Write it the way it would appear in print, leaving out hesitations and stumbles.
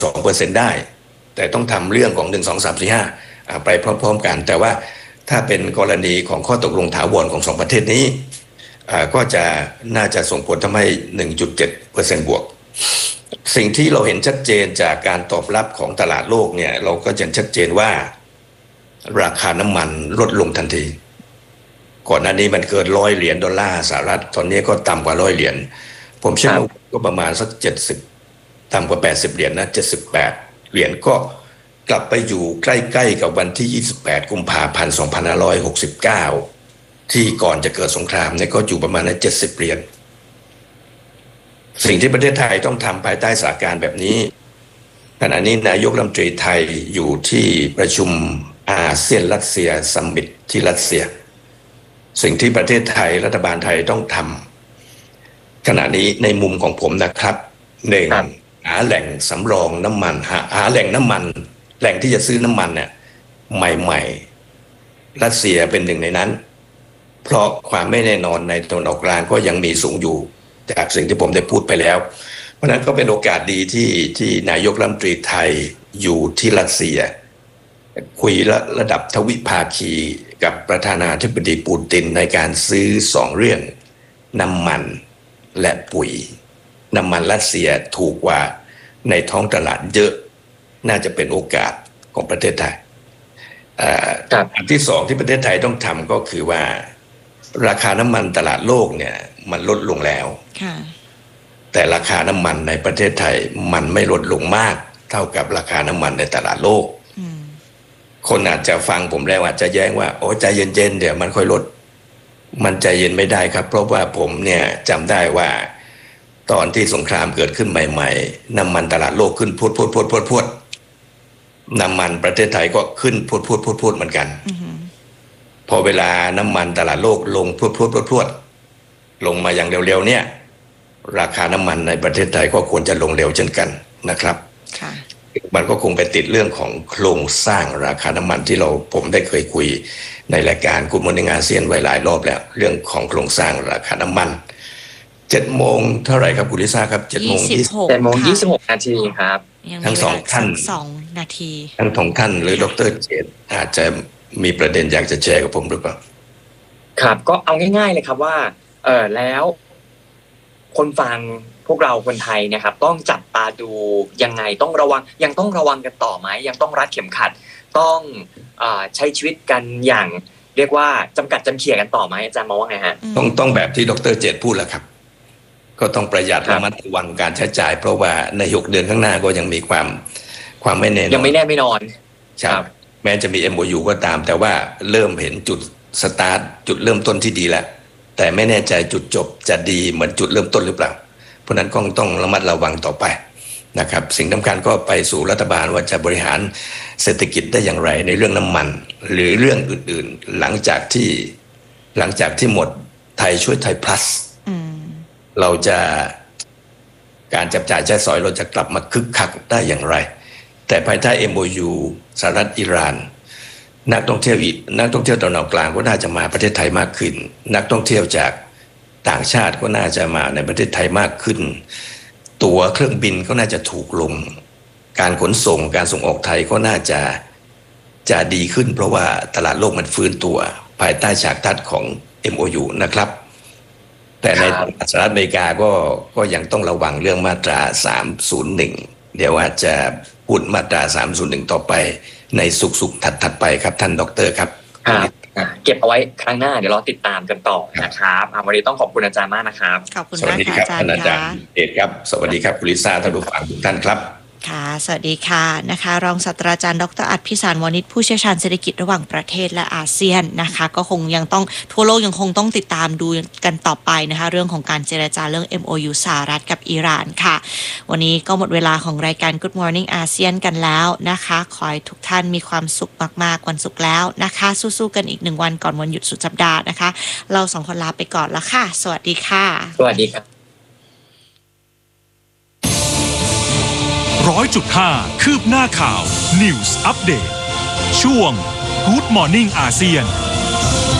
2%ได้แต่ต้องทำเรื่องของ1 2 3 4 5ไปพร้อมๆกันแต่ว่าถ้าเป็นกรณีของข้อตกลงถาวรของ2ประเทศนี้ก็จะน่าจะส่งผลทำให้ 1.7% บวกสิ่งที่เราเห็นชัดเจนจากการตอบรับของตลาดโลกเนี่ยเราก็จะชัดเจนว่าราคาน้ำมันลดลงทันทีก่อนหน้านี้มันเกิน$100สหรัฐตอนนี้ก็ต่ำกว่า$100ผมเชื่อว่าก็ประมาณสัก70ต่ำกว่า$80นะ$78ก็กลับไปอยู่ใกล้ๆกับวันที่28กุมภาพันธ์2569ที่ก่อนจะเกิดสงครามเนี่ยก็อยู่ประมาณ$70สิ่งที่ประเทศไทยต้องทำภายใต้สถานการณ์แบบนี้ขณะนี้นายกรัฐมนตรีไทยอยู่ที่ประชุมอาเซียนรัสเซียซัมมิตที่รัสเซียสิ่งที่ประเทศไทยรัฐบาลไทยต้องทำขณะนี้ในมุมของผมนะครับหนึ่งหาแหล่งสำรองน้ำมันหาแหล่งน้ำมันแหล่งที่จะซื้อน้ำมันเนี่ยใหม่ๆรัสเซียเป็นหนึ่งในนั้นเพราะความไม่แน่นอนในตะวันออกกลางก็ยังมีสูงอยู่จากสิ่งที่ผมได้พูดไปแล้วเพราะนั้นก็เป็นโอกาสดีที่นายกรัฐมนตรีไทยอยู่ที่รัสเซียคุยระดับทวิภาคีกับประธานาธิบดีปูตินในการซื้อ2เรื่องน้ำมันและปุ๋ยน้ำมันรัสเซียถูกกว่าในท้องตลาดเยอะน่าจะเป็นโอกาสของประเทศไทยอันที่2ที่ประเทศไทยต้องทำก็คือว่าราคาน้ำมันตลาดโลกเนี่ยมันลดลงแล้วแต่ราคาน้ำมันในประเทศไทยมันไม่ลดลงมากเท่ากับราคาน้ำมันในตลาดโลกคนอาจจะฟังผมแล้วอาจจะแย้งว่าโอ้ใจเย็นๆเดี๋ยวมันค่อยลดมันใจเย็นไม่ได้ครับเพราะว่าผมเนี่ยจำได้ว่าตอนที่สงครามเกิดขึ้นใหม่ๆน้ำมันตลาดโลกขึ้นพรวดน้ำมันประเทศไทยก็ขึ้นพรวดเหมือนกันพอเวลาน้ำมันตลาดโลกลงพรวดลงมาอย่างเร็วๆเนี่ยราคาน้ำมันในประเทศไทยก็ควรจะลงเร็วเช่นกันนะครับมันก็คงไปติดเรื่องของโครงสร้างราคาน้ำมันที่ผมได้เคยคุยในรายการกุมในอาเซียนไว้หลายรอบแล้วเรื่องของโครงสร้างราคาน้ำมัน7 โมงเท่าไหร่ครับคุณลิซ่าครับ7 โมง 26 นาทีครับทั้ง2ท่าน 2 นาทีทั้ง2ท่านหรือดร.เจตอาจจะมีประเด็นอยากจะแชร์กับผมหรือเปล่าครับก็เอาง่ายๆเลยครับว่าแล้วคนฟังพวกเราคนไทยนะครับต้องจับตาดูยังไงต้องระวังยังต้องระวังกันต่อไหมยังต้องรัดเข็มขัดต้องใช้ชีวิตกันอย่างเรียกว่าจำกัดจำเขี่ยกันต่อไหมอาจารย์มองว่าไงฮะต้องแบบที่ดร.เจตพูดแหละครับก็ต้องประหยัดระมัดระวังการใช้จ่ายเพราะว่าใน6 เดือนข้างหน้าก็ยังมีความไม่แน่นอนยังไม่แน่ไม่นอนครับแม้จะมี MOU ก็ตามแต่ว่าเริ่มเห็นจุดสตาร์ทจุดเริ่มต้นที่ดีแล้วแต่ไม่แน่ใจจุดจบจะดีเหมือนจุดเริ่มต้นหรือเปล่าเพราะนั้นก็ต้องระมัดระวังต่อไปนะครับสิ่งสำคัญก็ไปสู่รัฐบาลว่าจะบริหารเศรษฐกิจได้อย่างไรในเรื่องน้ำมันหรือเรื่องอื่นๆหลังจากที่หมดไทยช่วยไทย plus เราจะการจับจ่ายใช้สอยเราจะกลับมาคึกคักได้อย่างไรแต่ภายใต้ MOU สหรัฐอิหร่านนักท่องเที่ยวตะวันออกกลางก็น่าจะมาประเทศไทยมากขึ้นนักท่องเที่ยวจากต่างชาติก็น่าจะมาในประเทศไทยมากขึ้นตั๋วเครื่องบินก็น่าจะถูกลงการขนส่งการส่งออกไทยก็น่าจะดีขึ้นเพราะว่าตลาดโลกมันฟื้นตัวภายใต้ฉากทัศน์ของ MOU นะครับแต่ในสหรัฐอเมริกาก็ยังต้องระวังเรื่องมาตรา301เดี๋ยวอาจจะพูดมาตรา301ต่อไปในสุกถัดไปครับท่านดร.ครับเก็บเอาไว้ครั้งหน้าเดี๋ยวเราติดตามกันต่อนะครับวันนี้ต้องขอบคุณอาจารย์มากนะครับขอบคุณมากค่ะอาจารย์เอกครับสวัสดีครับคุณลิซ่าท่านผู้ฟังทุกท่านครับค่ะสวัสดีค่ะนะคะรองศาสตราจารย์ดร.อัฏฐพิสารวณิชผู้เชี่ยวชาญเศรษฐกิจระหว่างประเทศและอาเซียนนะคะก็คงยังต้องทั่วโลกยังคงต้องติดตามดูกันต่อไปนะคะเรื่องของการเจรจาเรื่อง MOU สหรัฐกับอิหร่านค่ะวันนี้ก็หมดเวลาของรายการ Good Morning อาเซียนกันแล้วนะคะขอให้ทุกท่านมีความสุขมากๆวันศุกร์แล้วนะคะสู้ๆกันอีก1 วันก่อนวันหยุดสุดสัปดาห์นะคะเรา2 คนลาไปก่อนแล้วค่ะสวัสดีค่ะสวัสดีครับ 100.5 คืบหน้าข่าว News Update ช่วง Good Morning อาเซียน